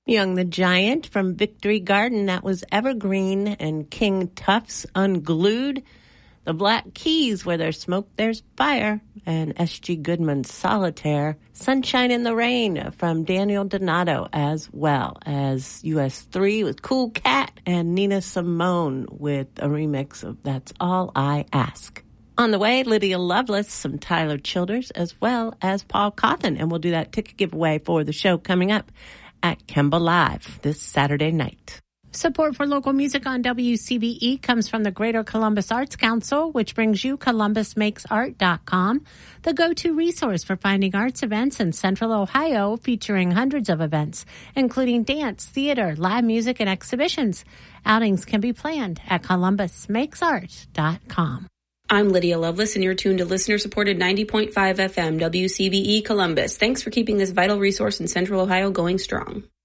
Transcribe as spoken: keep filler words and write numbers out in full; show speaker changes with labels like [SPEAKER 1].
[SPEAKER 1] Young the Giant from Victory Garden, that was Evergreen, and King Tuff's Unglued. The Black Keys, Where There's Smoke, There's Fire, and S G Goodman's Solitaire. Sunshine in the Rain from Daniel Donato, as well as U S three with Cool Cat, and Nina Simone with a remix of That's All I Ask. On the way, Lydia Lovelace, some Tyler Childers, as well as Paul Cawthon, and we'll do that ticket giveaway for the show coming up at Kemba Live this Saturday night. Support for local music on W C B E comes from the Greater Columbus Arts Council, which brings you Columbus Makes Art dot com, the go-to resource for finding arts events in Central Ohio, featuring hundreds of events, including dance, theater, live music, and exhibitions. Outings can be planned at Columbus Makes Art dot com.
[SPEAKER 2] I'm Lydia Lovelace, and you're tuned to listener-supported ninety point five F M W C B E Columbus. Thanks for keeping this vital resource in Central Ohio going strong.